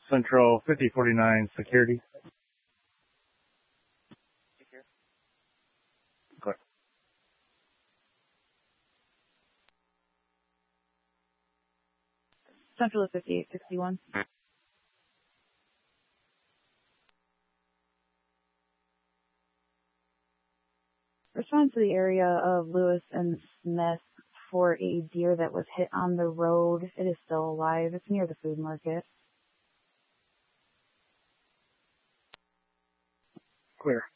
Central 5049 security. Clear. Central 5861. Respond to the area of Lewis and Smith for a deer that was hit on the road. It is still alive. It's near the food market. Clear.